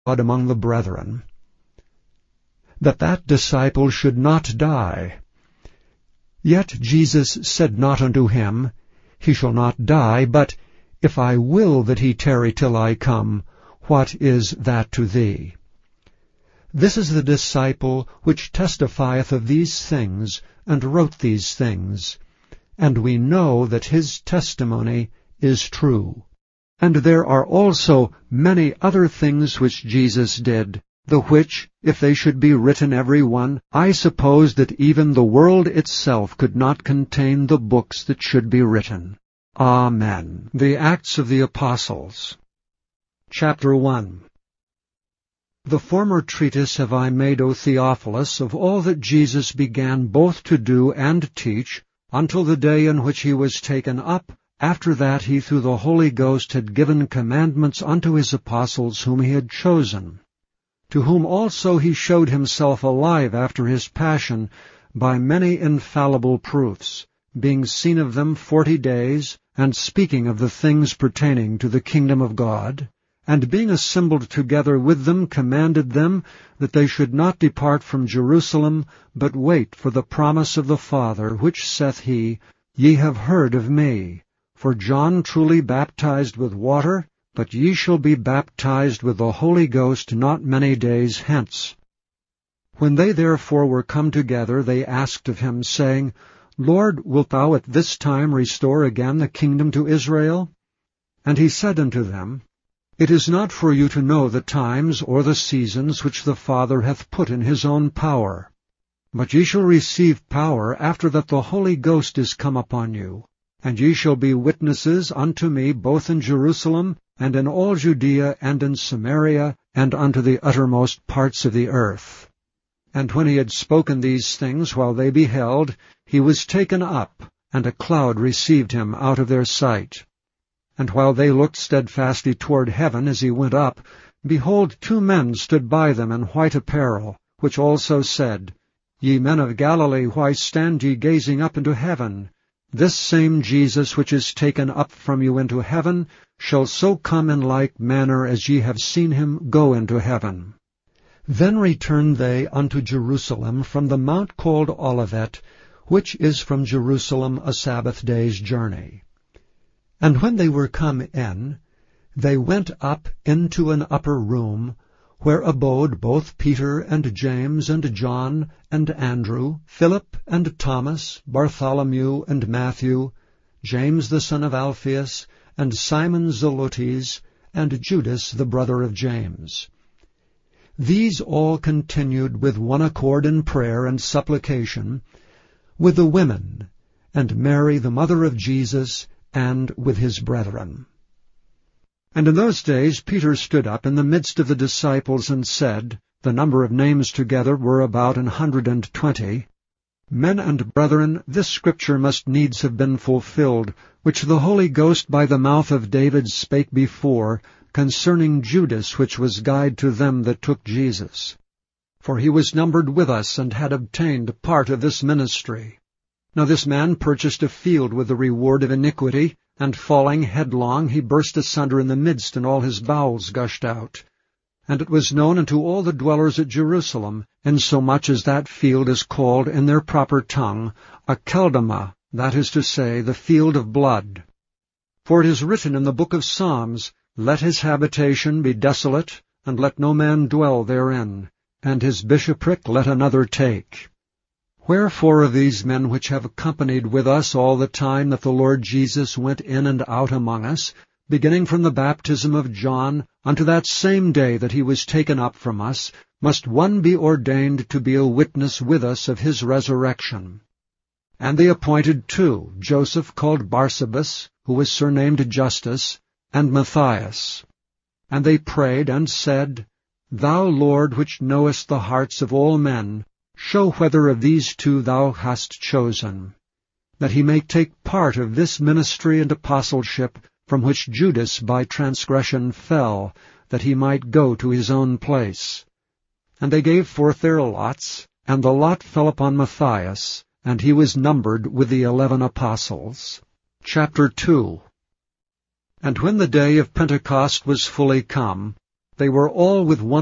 God among the brethren, that that disciple should not die. Yet Jesus said not unto him, He shall not die, but, If I will that he tarry till I come, what is that to thee? This is the disciple which testifieth of these things, and wrote these things. And we know that his testimony is true. And there are also many other things which Jesus did, the which, if they should be written every one, I suppose that even the world itself could not contain the books that should be written. Amen. The Acts of the Apostles. Chapter 1. The former treatise have I made, O Theophilus, of all that Jesus began both to do and teach, until the day in which he was taken up. After that he through the Holy Ghost had given commandments unto his apostles whom he had chosen, to whom also he showed himself alive after his passion by many infallible proofs, being seen of them 40 days, and speaking of the things pertaining to the kingdom of God, and being assembled together with them commanded them that they should not depart from Jerusalem, but wait for the promise of the Father, which saith he, Ye have heard of me. For John truly baptized with water, but ye shall be baptized with the Holy Ghost not many days hence. When they therefore were come together, they asked of him, saying, Lord, wilt thou at this time restore again the kingdom to Israel? And he said unto them, It is not for you to know the times or the seasons which the Father hath put in his own power. But ye shall receive power after that the Holy Ghost is come upon you. And ye shall be witnesses unto me both in Jerusalem, and in all Judea, and in Samaria, and unto the uttermost parts of the earth. And when he had spoken these things while they beheld, he was taken up, and a cloud received him out of their sight. And while they looked steadfastly toward heaven as he went up, behold, 2 men stood by them in white apparel, which also said, Ye men of Galilee, why stand ye gazing up into heaven? This same Jesus which is taken up from you into heaven shall so come in like manner as ye have seen him go into heaven. Then returned they unto Jerusalem from the mount called Olivet, which is from Jerusalem a Sabbath day's journey. And when they were come in, they went up into an upper room, where abode both Peter and James and John and Andrew, Philip and Thomas, Bartholomew and Matthew, James the son of Alphaeus, and Simon Zelotes, and Judas the brother of James. These all continued with one accord in prayer and supplication, with the women, and Mary the mother of Jesus, and with his brethren. And in those days Peter stood up in the midst of the disciples, and said, the number of names together were about 120, Men and brethren, this scripture must needs have been fulfilled, which the Holy Ghost by the mouth of David spake before, concerning Judas, which was guide to them that took Jesus. For he was numbered with us, and had obtained part of this ministry. Now this man purchased a field with the reward of iniquity, and falling headlong, he burst asunder in the midst, and all his bowels gushed out. And it was known unto all the dwellers at Jerusalem, insomuch as that field is called in their proper tongue Akeldama, that is to say, the field of blood. For it is written in the book of Psalms, Let his habitation be desolate, and let no man dwell therein, and his bishopric let another take. Wherefore of these men which have accompanied with us all the time that the Lord Jesus went in and out among us, beginning from the baptism of John unto that same day that he was taken up from us, must one be ordained to be a witness with us of his resurrection. And they appointed 2, Joseph called Barsabas, who was surnamed Justus, and Matthias. And they prayed and said, Thou, Lord, which knowest the hearts of all men, show whether of these 2 thou hast chosen, that he may take part of this ministry and apostleship, from which Judas by transgression fell, that he might go to his own place. And they gave forth their lots, and the lot fell upon Matthias, and he was numbered with the 11 apostles. Chapter 2. And when the day of Pentecost was fully come, They were all with one